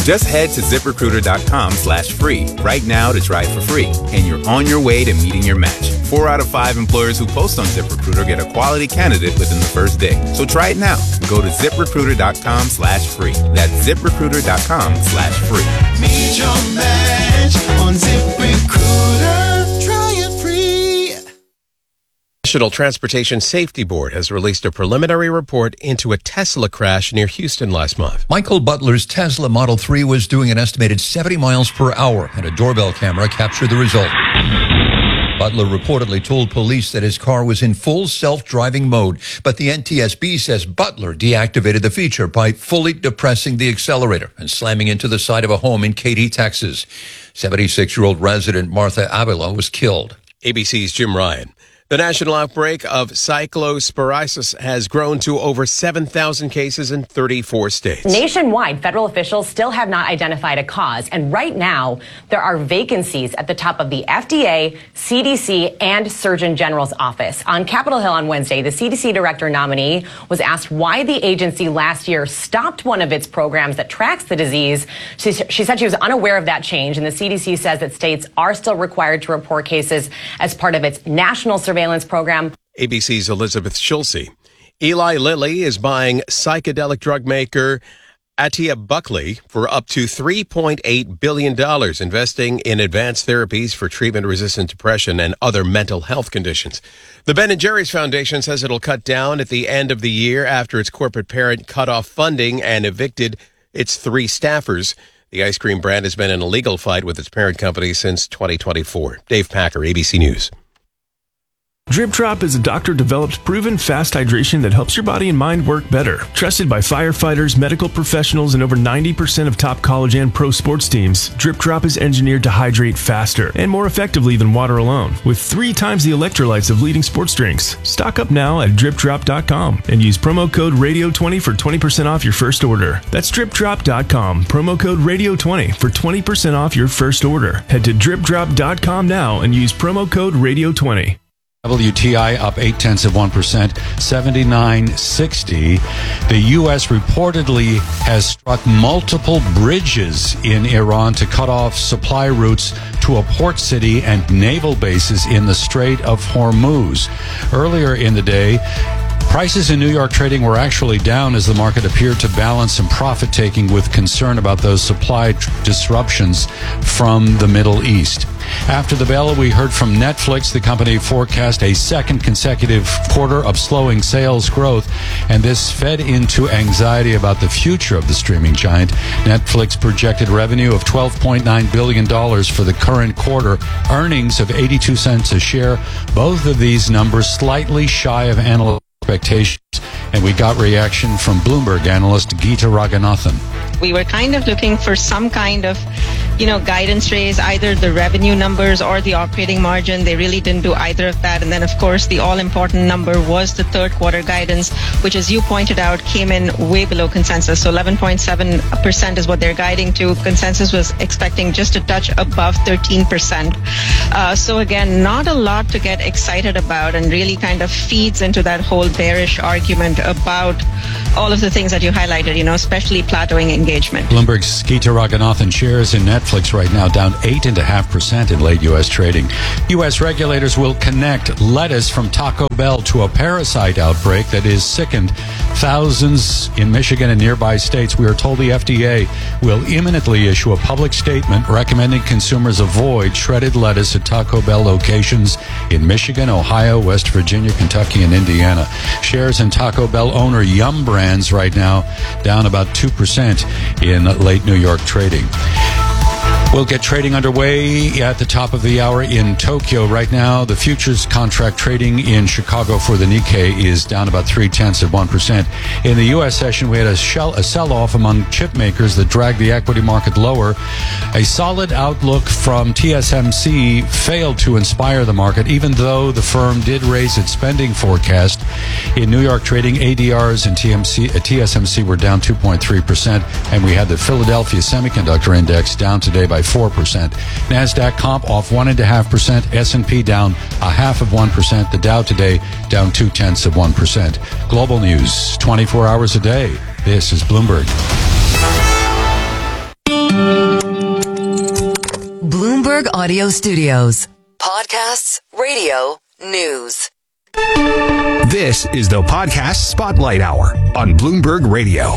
Just head to ZipRecruiter.com/free right now to try it for free, and you're on your way to meeting your match. 4 out of 5 employers who post on ZipRecruiter get a quality candidate within the first day. So try it now. Go to ZipRecruiter.com/free. That's ZipRecruiter.com/free. Meet your match on ZipRecruiter. Try it free. National Transportation Safety Board has released a preliminary report into a Tesla crash near Houston last month. Michael Butler's Tesla Model 3 was doing an estimated 70 miles per hour, and a doorbell camera captured the result. Butler reportedly told police that his car was in full self-driving mode, but the NTSB says Butler deactivated the feature by fully depressing the accelerator and slamming into the side of a home in Katy, Texas. 76-year-old resident Martha Avila was killed. ABC's Jim Ryan. The national outbreak of cyclosporiasis has grown to over 7,000 cases in 34 states. Nationwide, federal officials still have not identified a cause, and right now there are vacancies at the top of the FDA, CDC, and Surgeon General's office. On Capitol Hill on Wednesday, the CDC director nominee was asked why the agency last year stopped one of its programs that tracks the disease. She said she was unaware of that change, and the CDC says that states are still required to report cases as part of its national surveillance program. ABC's Elizabeth Schulze. Eli Lilly is buying psychedelic drug maker Atia Buckley for up to $3.8 billion, investing in advanced therapies for treatment-resistant depression and other mental health conditions. The Ben & Jerry's Foundation says it'll cut down at the end of the year after its corporate parent cut off funding and evicted its 3 staffers. The ice cream brand has been in a legal fight with its parent company since 2024. Dave Packer, ABC News. Drip Drop is a doctor-developed, proven fast hydration that helps your body and mind work better. Trusted by firefighters, medical professionals, and over 90% of top college and pro sports teams, Drip Drop is engineered to hydrate faster and more effectively than water alone, with 3 times the electrolytes of leading sports drinks. Stock up now at DripDrop.com and use promo code RADIO20 for 20% off your first order. That's DripDrop.com, promo code RADIO20 for 20% off your first order. Head to DripDrop.com now and use promo code RADIO20. WTI up 0.8%, 79.60. The U.S. reportedly has struck multiple bridges in Iran to cut off supply routes to a port city and naval bases in the Strait of Hormuz. Earlier in the day, prices in New York trading were actually down as the market appeared to balance some profit-taking with concern about those supply disruptions from the Middle East. After the bell, we heard from Netflix. The company forecast a second consecutive quarter of slowing sales growth, and this fed into anxiety about the future of the streaming giant. Netflix projected revenue of $12.9 billion for the current quarter, earnings of 82 cents a share. Both of these numbers slightly shy of analyst expectations, and we got reaction from Bloomberg analyst Geeta Raghunathan. We were kind of looking for some kind of, guidance raise, either the revenue numbers or the operating margin. They really didn't do either of that. And then, of course, the all-important number was the third quarter guidance, which, as you pointed out, came in way below consensus. So 11.7% is what they're guiding to. Consensus was expecting just a touch above 13%. So again, not a lot to get excited about, and really kind of feeds into that whole bearish argument about all of the things that you highlighted, especially plateauing engagement. Bloomberg's Geeta Raghunathan. Shares in Netflix right now down 8.5% in late U.S. trading. U.S. regulators will connect lettuce from Taco Bell to a parasite outbreak that has sickened thousands in Michigan and nearby states. We are told the FDA will imminently issue a public statement recommending consumers avoid shredded lettuce at Taco Bell locations in Michigan, Ohio, West Virginia, Kentucky, and Indiana. Shares in Taco Bell owner Yum Brands right now down about 2% in late New York trading. We'll get trading underway at the top of the hour in Tokyo. Right now, the futures contract trading in Chicago for the Nikkei is down about 0.3%. In the U.S. session, we had a sell-off among chip makers that dragged the equity market lower. A solid outlook from TSMC failed to inspire the market, even though the firm did raise its spending forecast. In New York trading, ADRs and TSMC were down 2.3%, and we had the Philadelphia Semiconductor Index down today by 4%. NASDAQ comp off 1.5%. S&P down 0.5%. The Dow today down 0.2%. Global news 24 hours a day. This is Bloomberg. Bloomberg Audio Studios. Podcasts, radio, news. This is the Podcast Spotlight Hour on Bloomberg Radio.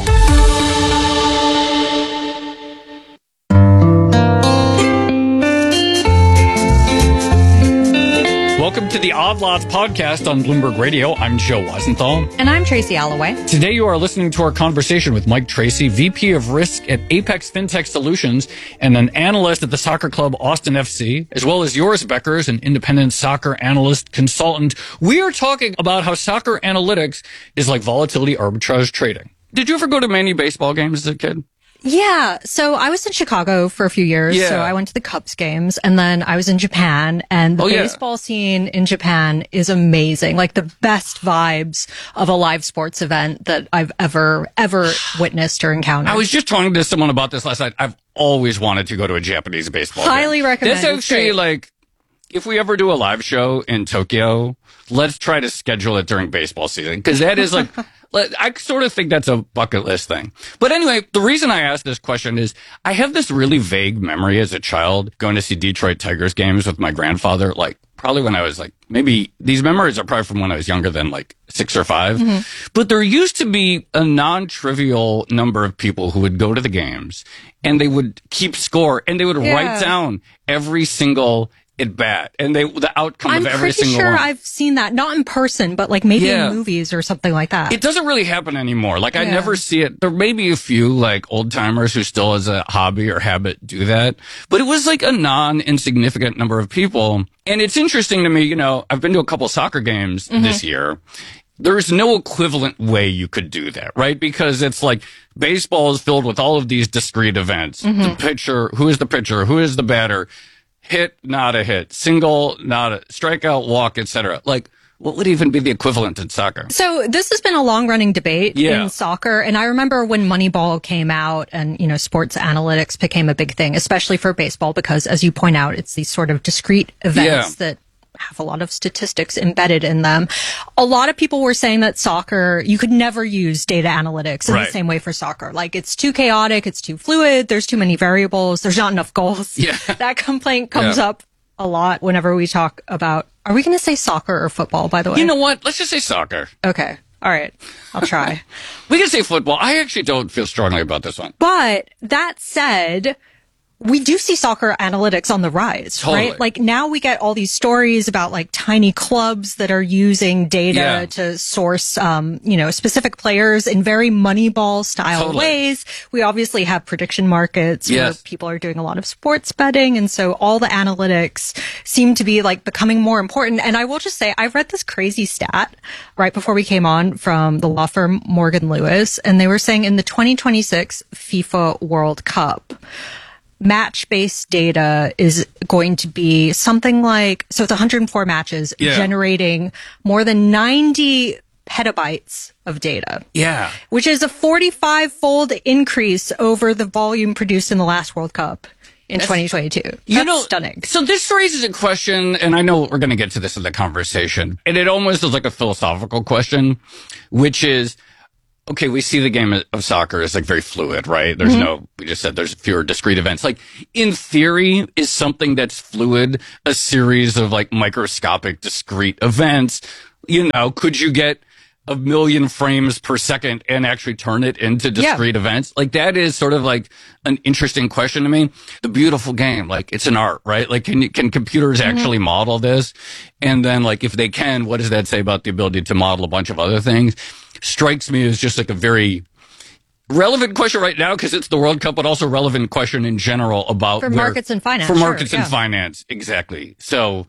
Welcome to the Odd Lots podcast on Bloomberg Radio. I'm Joe Weisenthal. And I'm Tracy Alloway. Today you are listening to our conversation with Mike Tracy, VP of Risk at Apex FinTech Solutions and an analyst at the soccer club Austin FC, as well as Joris Beckers, an independent soccer analyst consultant. We are talking about how soccer analytics is like volatility arbitrage trading. Did you ever go to many baseball games as a kid? Yeah. So I was in Chicago for a few years. Yeah. So I went to the Cubs games and then I was in Japan, and the baseball scene in Japan is amazing. Like the best vibes of a live sports event that I've ever witnessed or encountered. I was just talking to someone about this last night. I've always wanted to go to a Japanese baseball game. Highly recommend. That's actually like, if we ever do a live show in Tokyo, let's try to schedule it during baseball season. Cause that is like, I sort of think that's a bucket list thing. But anyway, the reason I asked this question is I have this really vague memory as a child going to see Detroit Tigers games with my grandfather, like probably when I was like, maybe these memories are probably from when I was younger than like 6 or 5. Mm-hmm. But there used to be a non-trivial number of people who would go to the games and they would keep score and they would write down every single at bat and the outcome of every single one. I'm pretty sure I've seen that, not in person, but like maybe in movies or something like that. It doesn't really happen anymore. Like I never see it. There may be a few like old timers who still as a hobby or habit do that, but it was like a non-insignificant number of people. And it's interesting to me, you know, I've been to a couple soccer games this year. There's no equivalent way you could do that, right? Because it's like baseball is filled with all of these discrete events. The pitcher, who is the pitcher? Who is the batter? Hit, not a hit. Single, not a strikeout, walk, etc. Like, what would even be the equivalent in soccer? So this has been a long-running debate in soccer. And I remember when Moneyball came out and, you know, sports analytics became a big thing, especially for baseball, because as you point out, it's these sort of discrete events that have a lot of statistics embedded in them. A lot of people were saying that soccer, you could never use data analytics in the same way for soccer. Like it's too chaotic, it's too fluid, there's too many variables, there's not enough goals. Yeah. That complaint comes up a lot whenever we talk about, are we going to say soccer or football, by the way? You know what? Let's just say soccer. Okay. All right. I'll try. We can say football. I actually don't feel strongly about this one. But that said, we do see soccer analytics on the rise, right? Like now we get all these stories about like tiny clubs that are using data to source, you know, specific players in very Moneyball style ways. We obviously have prediction markets where people are doing a lot of sports betting. And so all the analytics seem to be like becoming more important. And I will just say, I read this crazy stat right before we came on from the law firm Morgan Lewis. And they were saying in the 2026 FIFA World Cup, match-based data is going to be something like, so it's 104 matches generating more than 90 petabytes of data. Yeah. Which is a 45-fold increase over the volume produced in the last World Cup in 2022. That's stunning. So this raises a question, and I know we're going to get to this in the conversation, and it almost is like a philosophical question, which is, okay, we see the game of soccer is like very fluid, right? There's we just said there's fewer discrete events. Like in theory, is something that's fluid a series of like microscopic discrete events? You know, could you get 1 million frames per second and actually turn it into discrete events? Like that is sort of like an interesting question to me. The beautiful game, like it's an art, right? Like can computers actually model this? And then like if they can, what does that say about the ability to model a bunch of other things? Strikes me as just like a very relevant question right now because it's the World Cup, but also relevant question in general about for markets and finance. For markets and finance, exactly. So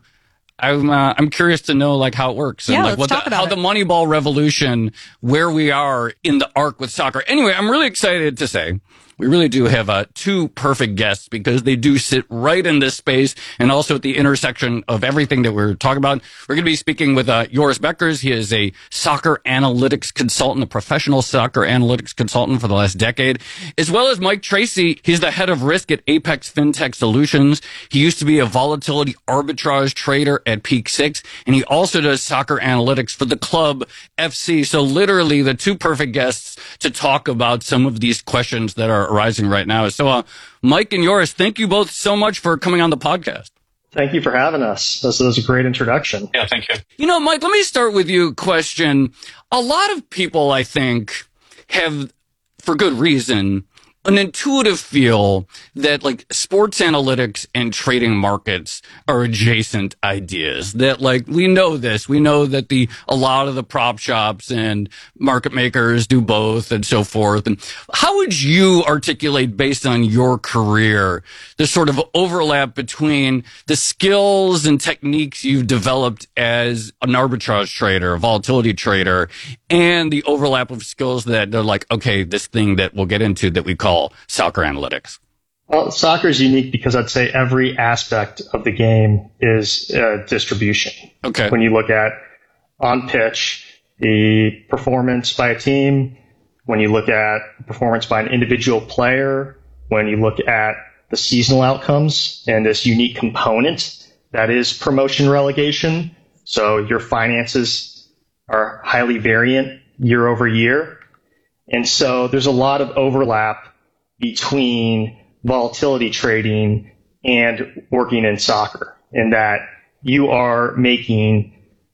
I'm curious to know like how it works and like how the Moneyball revolution, where we are in the arc with soccer. Anyway, I'm really excited to say we really do have two perfect guests because they do sit right in this space and also at the intersection of everything that we're talking about. We're going to be speaking with Joris Beckers. He is a soccer analytics consultant, a professional soccer analytics consultant for the last decade, as well as Mike Tracy. He's the head of risk at Apex FinTech Solutions. He used to be a volatility arbitrage trader at Peak 6, and he also does soccer analytics for the club FC. So literally the two perfect guests to talk about some of these questions that are are arising right now. So, Mike and Joris, thank you both so much for coming on the podcast. Thank you for having us. This was a great introduction. Yeah, thank you. You know, Mike, let me start with you. Question. A lot of people, I think, have, for good reason, an intuitive feel that like sports analytics and trading markets are adjacent ideas. That like we know this. We know that a lot of the prop shops and market makers do both and so forth. And how would you articulate, based on your career, the sort of overlap between the skills and techniques you've developed as an arbitrage trader, a volatility trader, and the overlap of skills that they're like, okay, this thing that we'll get into that we call soccer analytics? Well, soccer is unique because I'd say every aspect of the game is distribution. Okay. When you look at on pitch, the performance by a team, when you look at performance by an individual player, when you look at the seasonal outcomes and this unique component that is promotion relegation. So your finances are highly variant year over year. And so there's a lot of overlap between volatility trading and working in soccer, in that you are making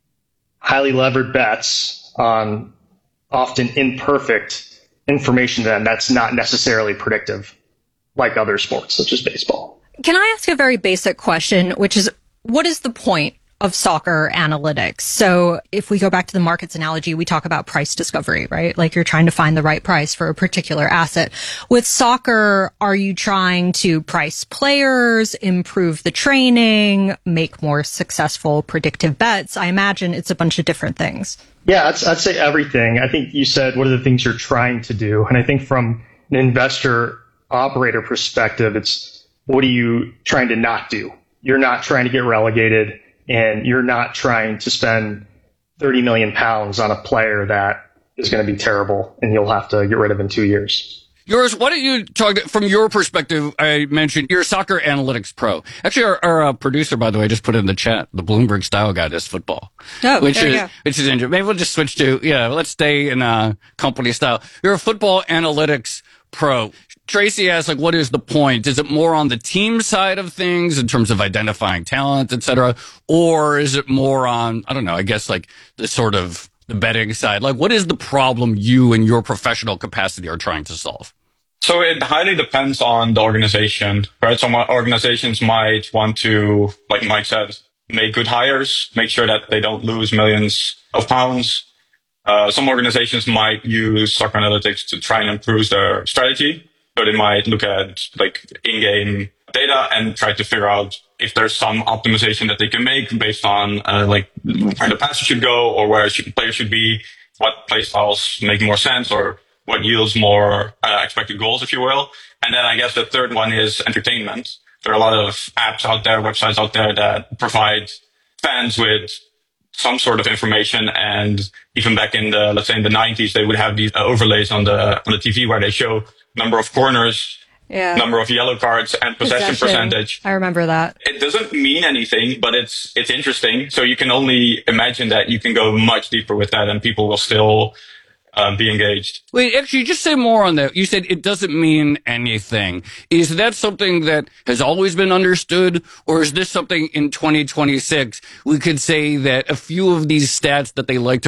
highly levered bets on often imperfect information that's not necessarily predictive like other sports such as baseball. Can I ask a very basic question, which is, what is the point of soccer analytics? So if we go back to the markets analogy, we talk about price discovery, right? Like you're trying to find the right price for a particular asset. With soccer, are you trying to price players, improve the training, make more successful predictive bets? I imagine it's a bunch of different things. Yeah, I'd say everything. I think you said, what are the things you're trying to do? And I think from an investor operator perspective, it's what are you trying to not do? You're not trying to get relegated, and you're not trying to spend 30 million pounds on a player that is going to be terrible and you'll have to get rid of in 2 years. Joris, why don't you talk from your perspective? I mentioned you're a soccer analytics pro. Actually, our producer, by the way, just put in the chat, the Bloomberg style guide is football. Oh, which is interesting. Maybe we'll just switch to, let's stay in company style. You're a football analytics pro. Tracy asks, like, what is the point? Is it more on the team side of things in terms of identifying talent, et cetera? Or is it more on, I don't know, I guess like the sort of the betting side? Like, what is the problem you and your professional capacity are trying to solve? So it highly depends on the organization, right? Some organizations might want to, like Mike said, make good hires, make sure that they don't lose millions of pounds. Some organizations might use soccer analytics to try and improve their strategy. So they might look at like in-game data and try to figure out if there's some optimization that they can make based on like where the passer should go or where players should be, what play styles make more sense or what yields more expected goals, if you will. And then I guess the third one is entertainment. There are a lot of apps out there, websites out there that provide fans with some sort of information. And even back in the, let's say in the 90s, they would have these overlays on the TV where they show number of corners, number of yellow cards, and possession percentage. I remember that. It doesn't mean anything, but it's interesting. So you can only imagine that you can go much deeper with that and people will still be engaged. Wait, actually, just say more on that. You said it doesn't mean anything. Is that something that has always been understood, or is this something in 2026 we could say that a few of these stats that they like to